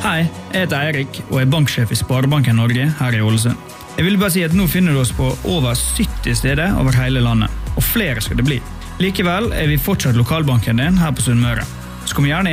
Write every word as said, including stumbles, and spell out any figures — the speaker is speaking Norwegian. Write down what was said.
Hei, jeg heter Eirik og er banksjef i Sparebanken Norge her i Ålesund. Jeg vil bare si at nå finner du oss på over sytti steder over hele landet, og flere skal det bli. Likevel er vi fortsatt lokalbanken din her på Sunnmøre. Så kom gjerne inn